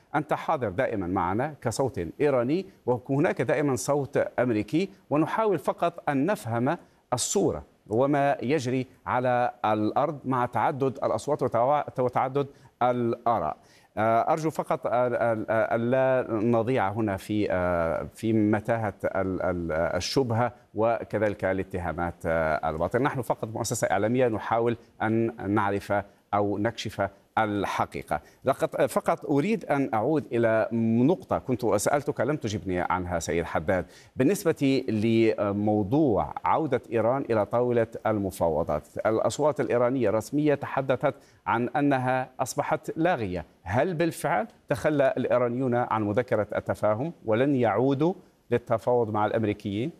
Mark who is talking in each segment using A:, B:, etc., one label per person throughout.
A: أنت حاضر دائما معنا كصوت إيراني، وهناك دائما صوت أمريكي، ونحاول فقط أن نفهم الصورة وما يجري على الأرض مع تعدد الأصوات وتعدد الآراء. أرجو فقط ألا نضيع هنا في متاهة الشبهة وكذلك الاتهامات الباطلة. نحن فقط مؤسسة إعلامية نحاول أن نعرف أو نكشف الحقيقة. فقط أريد أن أعود إلى نقطة كنت سألتك لم تجبني عنها سيد حداد، بالنسبة لموضوع عودة إيران إلى طاولة المفاوضات. الأصوات الإيرانية الرسمية تحدثت عن أنها أصبحت لاغية. هل بالفعل تخلى الإيرانيون عن مذكرة التفاهم ولن يعودوا للتفاوض مع الأمريكيين؟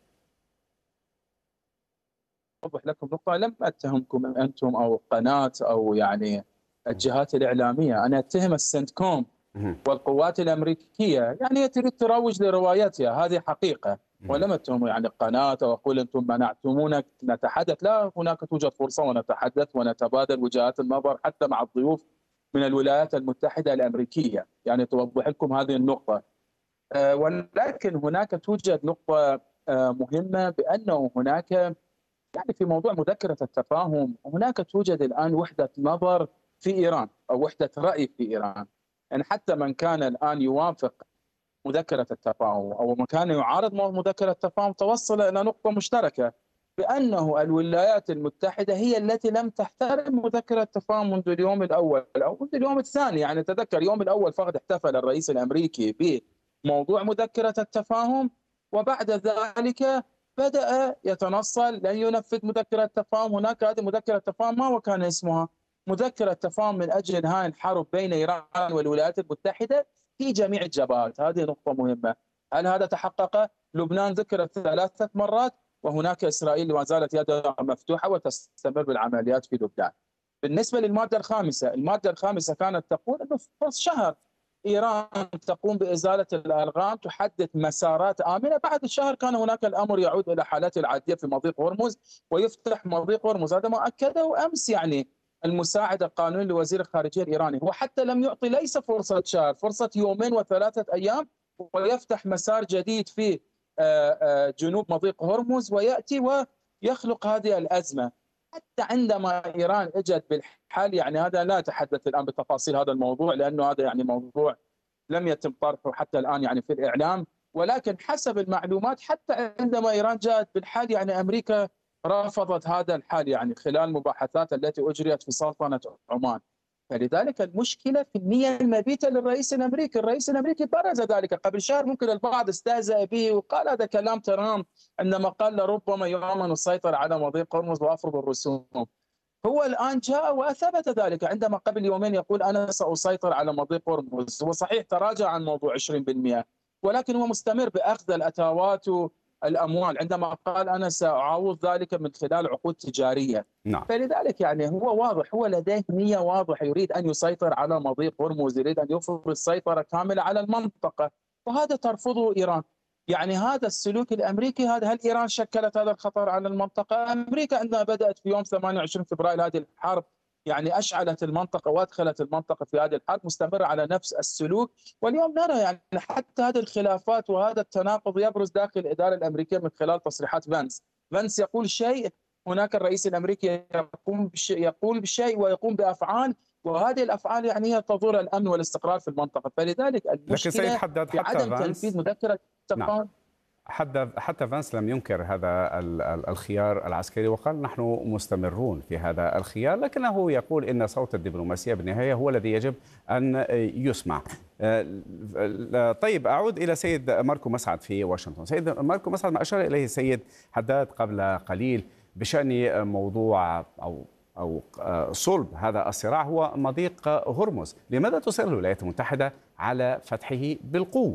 B: أوضح لكم نقطة، لم أتهمكم أنتم أو قناة أو يعني الجهات الإعلامية، أنا أتهم السنتكوم والقوات الأمريكية، يعني هي تريد تروج لروايتها، هذه حقيقة، ولم أتهم يعني القناة أو أقول أنتم منعتمونا نتحدث. لا، هناك توجد فرصة ونتحدث ونتبادل وجهات النظر حتى مع الضيوف من الولايات المتحدة الأمريكية، يعني توضح لكم هذه النقطة. ولكن هناك توجد نقطة مهمة، بأنه هناك يعني في موضوع مذكرة التفاهم هناك توجد الآن وحدة نظر في إيران أو وحدة رأي في إيران. يعني حتى من كان الآن يوافق مذكرة التفاهم أو من كان يعارض مذكرة التفاهم توصل إلى نقطة مشتركة، بأنه الولايات المتحدة هي التي لم تحترم مذكرة التفاهم منذ اليوم الأول أو منذ اليوم الثاني. يعني تذكر اليوم الأول فقط احتفل الرئيس الأمريكي بموضوع مذكرة التفاهم، وبعد ذلك بدأ يتنصل لن ينفذ مذكرة التفاهم. هناك هذه مذكرة التفاهم ما وكان اسمها مذكرة تفاهم من أجل إنهاء الحرب بين إيران والولايات المتحدة في جميع الجبهات. هذه نقطة مهمة. هل هذا تحقق؟ لبنان ذكرت 3 مرات، وهناك إسرائيل ما زالت يدها مفتوحة وتستمر بالعمليات في لبنان. بالنسبة للمادة الخامسة، المادة الخامسة كانت تقول أنه في شهر إيران تقوم بإزالة الألغام، تحدد مسارات آمنة. بعد الشهر كان هناك الأمر يعود إلى حالته العادية في مضيق هرمز ويفتح مضيق هرمز. هذا ما أكده أمس يعني المساعد القانوني لوزير الخارجية الإيراني. هو حتى لم يعطي ليس فرصة شهر، فرصة يومين و3 أيام، ويفتح مسار جديد في جنوب مضيق هرمز ويأتي ويخلق هذه الأزمة. حتى عندما إيران اجت بالحل، يعني هذا لا أتحدث الآن بتفاصيل هذا الموضوع لأنه هذا يعني موضوع لم يتم طرحه حتى الآن يعني في الإعلام، ولكن حسب المعلومات حتى عندما إيران جاءت بالحل يعني أمريكا رفضت هذا الحل يعني خلال المباحثات التي أجريت في سلطنة عمان. فلذلك المشكلة في النية المبيتة للرئيس الأمريكي. الرئيس الأمريكي برز ذلك قبل شهر، ممكن البعض استهزأ به وقال هذا كلام ترامب عندما قال ربما يؤمن السيطرة على مضيق هرمز وأفرض الرسوم. هو الآن جاء وأثبت ذلك عندما قبل يومين يقول أنا سأسيطر على مضيق هرمز. هو صحيح تراجع عن موضوع 20%، ولكن هو مستمر بأخذ الأتاوات الأموال عندما قال أنا سأعوض ذلك من خلال عقود تجارية.
A: نعم.
B: فلذلك يعني هو واضح، هو لديه نية واضحة، يريد أن يسيطر على مضيق هرمز، يريد أن يفرض السيطرة كاملة على المنطقة، وهذا ترفضه إيران. يعني هذا السلوك الامريكي، هل ايران شكلت هذا الخطر على المنطقه؟ امريكا عندما بدات في يوم 28 فبراير هذه الحرب يعني اشعلت المنطقه وادخلت المنطقه في هذه الحرب، مستمره على نفس السلوك. واليوم نرى يعني حتى هذه الخلافات وهذا التناقض يبرز داخل الاداره الامريكيه من خلال تصريحات فانس يقول شيء، هناك الرئيس الامريكي يقول بشيء ويقوم بافعال، وهذه الافعال يعني هي تضر الامن والاستقرار في المنطقه. فلذلك
A: لكن سيد
B: المشكله
A: حداد
B: في
A: حتى
B: عدم تنفيذ
A: فانس،
B: مذكره
A: نعم،
B: التفاهم.
A: حتى فانس لم ينكر هذا الخيار العسكري وقال نحن مستمرون في هذا الخيار، لكنه يقول إن صوت الدبلوماسية بالنهاية هو الذي يجب أن يسمع. طيب أعود إلى سيد ماركو مسعد في واشنطن. سيد ماركو مسعد، ما أشار إليه السيد حداد قبل قليل بشأن موضوع أو صلب هذا الصراع هو مضيق هرمز. لماذا تصر الولايات المتحدة على فتحه بالقوة؟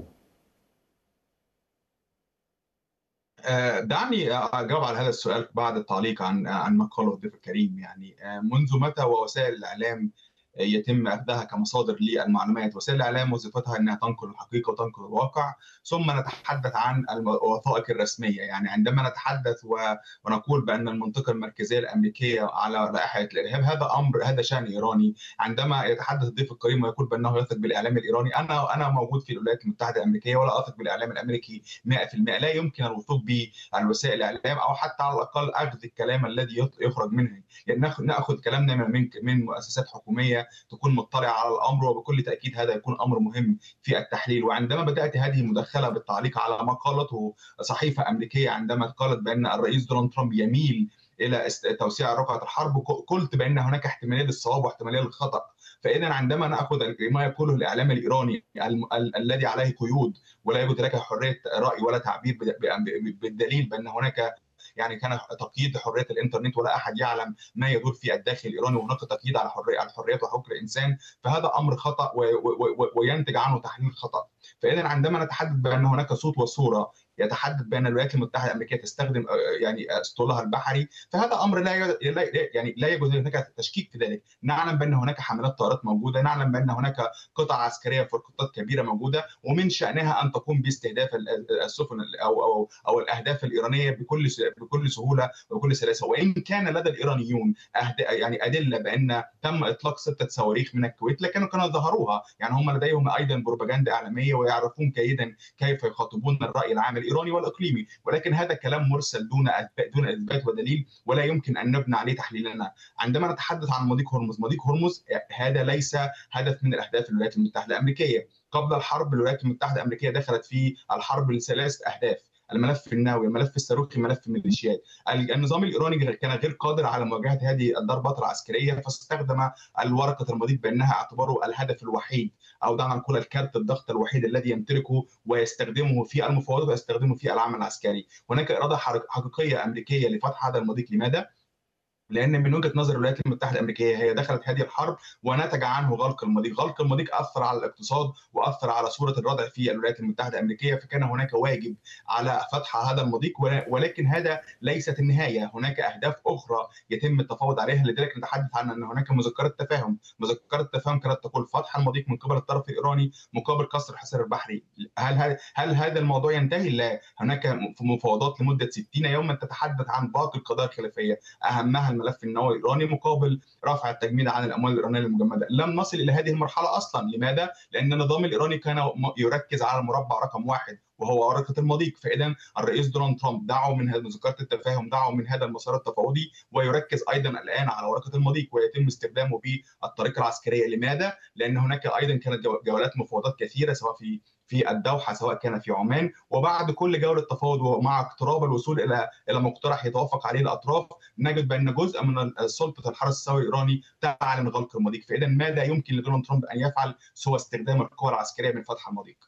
C: دعني أجاوب على هذا السؤال بعد التعليق عن ما قاله الضيف الكريم. يعني منذ متى ووسائل الإعلام يتم اخذها كمصادر للمعلومات. وسائل الاعلام وظيفتها انها تنقل الحقيقه وتنقل الواقع. ثم نتحدث عن الوثائق الرسميه، يعني عندما نتحدث ونقول بان المنطقه المركزيه الامريكيه على رائحه الارهاب، هذا شان ايراني. عندما يتحدث الضيف الكريم ويقول بانه يثق بالاعلام الايراني، انا موجود في الولايات المتحده الامريكيه ولا اثق بالاعلام الامريكي 100%. لا يمكن الوثوق بالوسائل الاعلام، او حتى على الاقل اخذ الكلام الذي يخرج منها، يعني ناخذ كلامنا من مؤسسات حكوميه تكون مطلعه على الامر، وبكل تاكيد هذا يكون امر مهم في التحليل. وعندما بدات هذه المداخله بالتعليق على ما قالته صحيفه امريكيه عندما قالت بان الرئيس دونالد ترامب يميل الى توسيع رقعه الحرب، قلت بان هناك احتماليه للصواب واحتماليه للخطا. فاذا عندما ناخذ ما يقوله الاعلام الايراني الذي عليه قيود ولا يوجد لك حريه راي ولا تعبير، بالدليل بان هناك يعني كان تقييد حريه الانترنت ولا احد يعلم ما يدور في الداخل الايراني، وهناك تقييد على الحريات وحقوق الانسان، فهذا امر خطا وينتج عنه تحليل خطا. فاذا عندما نتحدث بان هناك صوت وصوره يتحدث بان الولايات المتحده الامريكيه تستخدم يعني اسطولها البحري، فهذا امر لا يوجد هناك تشكيك في ذلك. نعلم بان هناك حاملات طائرات موجوده، نعلم بان هناك قطع عسكريه فرقاطات كبيره موجوده، ومن شانها ان تقوم باستهداف السفن او الاهداف الايرانيه بكل سهوله وبكل سلاسه. وان كان لدى الايرانيون يعني ادله بان تم اطلاق 6 صواريخ من الكويت، لكن كانوا ظهروها، يعني هم لديهم ايضا بروباغندا اعلاميه ويعرفون جيدا كيف يخاطبون الراي العام الايراني والاقليمي، ولكن هذا كلام مرسل دون اثبات ودليل، ولا يمكن ان نبني عليه تحليلنا. عندما نتحدث عن مضيق هرمز هذا ليس هدف من الاهداف الولايات المتحده الامريكيه. قبل الحرب الولايات المتحده الامريكيه دخلت في الحرب ل3 اهداف: الملف النووي، الملف الصاروخي، ملف الميليشيات. النظام الايراني كان غير قادر على مواجهه هذه الضربات العسكريه، فاستخدم الورقه المضيق بانها اعتبره الهدف الوحيد، او دعنا نقول الكارت الضغط الوحيد الذي يمتلكه ويستخدمه في المفاوضات ويستخدمه في العمل العسكري. هناك اراده حقيقيه امريكيه لفتح هذا المضيق. لماذا؟ لان من وجهه نظر الولايات المتحده الامريكيه هي دخلت هذه الحرب ونتج عنه غلق المضيق. غلق المضيق اثر على الاقتصاد واثر على صوره الوضع في الولايات المتحده الامريكيه، فكان هناك واجب على فتح هذا المضيق. ولكن هذا ليست النهايه، هناك اهداف اخرى يتم التفاوض عليها. لذلك نتحدث عن ان هناك مذكره تفاهم. مذكره التفاهم كانت تقول فتح المضيق من قبل الطرف الايراني مقابل كسر الحصار البحري. هل هذا الموضوع ينتهي؟ لا، هناك مفاوضات لمده 60 يوما تتحدث عن باقي القضايا الخلافيه، اهمها الملف النووي الايراني مقابل رفع التجميد عن الاموال الايرانيه المجمده. لم نصل الى هذه المرحله اصلا. لماذا؟ لان النظام الايراني كان يركز على المربع رقم 1 وهو ورقه المضيق. فاذا الرئيس دونالد ترامب دعوا من هذه مذكره التفاهم، دعوا من هذا المسار التفاوضي، ويركز ايضا الان على ورقه المضيق ويتم استخدامه بالطريقه العسكريه. لماذا؟ لان هناك ايضا كانت جولات مفاوضات كثيره، سواء في الدوحه، سواء كان في عمان، وبعد كل جوله تفاوض ومع اقتراب الوصول الى مقترح يتوافق عليه الاطراف، نجد بان جزء من سلطه الحرس الثوري الايراني تعلن غلق المضيق. فاذا ماذا يمكن لدونالد ترامب ان يفعل سوى استخدام القوى العسكريه من فتح المضيق؟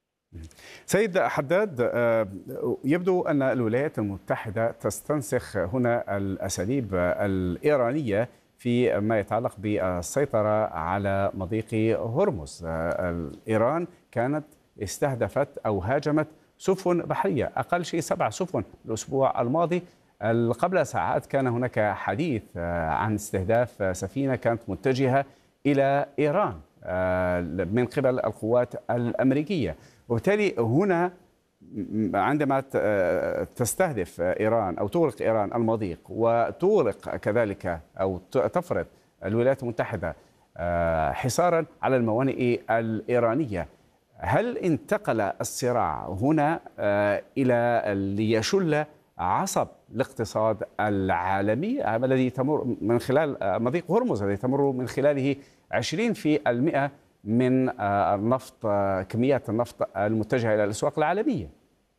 A: سيد حداد، يبدو أن الولايات المتحدة تستنسخ هنا الأساليب الإيرانية في ما يتعلق بالسيطرة على مضيق هرمز. إيران كانت استهدفت أو هاجمت سفن بحرية، أقل شيء 7 سفن الأسبوع الماضي. قبل ساعات كان هناك حديث عن استهداف سفينة كانت متجهة إلى إيران من قبل القوات الأمريكية. وبالتالي هنا عندما تستهدف إيران أو تغلق إيران المضيق وتغلق كذلك أو تفرض الولايات المتحدة حصارا على الموانئ الإيرانية، هل انتقل الصراع هنا إلى ليشل عصب الاقتصاد العالمي الذي تمر من خلال مضيق هرمز، الذي تمر من خلاله 20% من النفط، كميات النفط المتجهة إلى الأسواق العالمية؟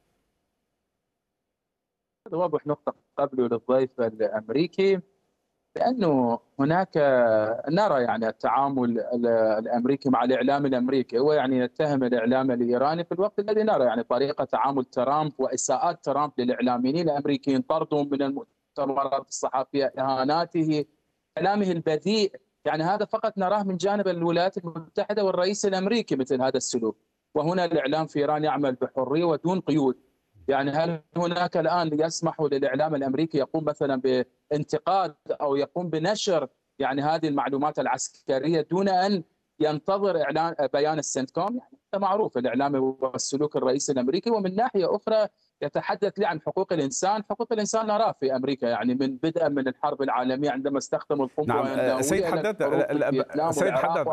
B: واضح نقطة قبله للضيف الأمريكي، لأنه هناك نرى يعني التعامل الأمريكي مع الإعلام الأمريكي، هو يعني يتهم الإعلام الإيراني في الوقت الذي نرى يعني طريقة تعامل ترامب وإساءات ترامب للإعلاميين الأمريكيين، طردهم من المؤتمرات الصحفية، إهاناته، كلامه البذيء. يعني هذا فقط نراه من جانب الولايات المتحدة والرئيس الأمريكي مثل هذا السلوك. وهنا الإعلام في إيران يعمل بحرية ودون قيود. يعني هل هناك الآن يسمح للإعلام الأمريكي يقوم مثلا بانتقاد أو يقوم بنشر يعني هذه المعلومات العسكريه دون ان ينتظر اعلان بيان السنتكوم. يعني معروف الاعلام هو السلوك الرئيسي الامريكي، ومن ناحيه اخرى يتحدث لي عن حقوق الانسان. حقوق الانسان نراه في امريكا يعني من بدءا من الحرب العالميه عندما استخدموا القنبله
A: نعم سيد حداد، سيد حداد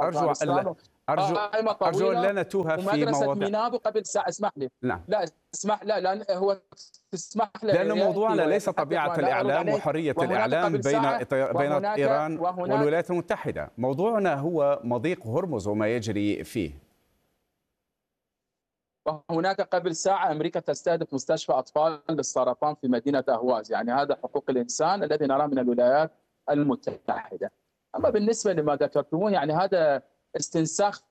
A: أرجو لا نتوه في مواضيع.
B: مينابو قبل ساعه، اسمح لي.
A: نعم.
B: لا اسمح، لا هو تسمح لي،
A: لأن موضوعنا ليس طبيعة الإعلام وحرية الإعلام بين إيران والولايات المتحدة. موضوعنا هو مضيق هرمز وما يجري فيه.
B: وهناك قبل ساعة أمريكا تستهدف مستشفى أطفال للسرطان في مدينة أهواز. يعني هذا حقوق الإنسان الذي نراه من الولايات المتحدة. أما بالنسبة لما ذكرتموه يعني هذا استنساخ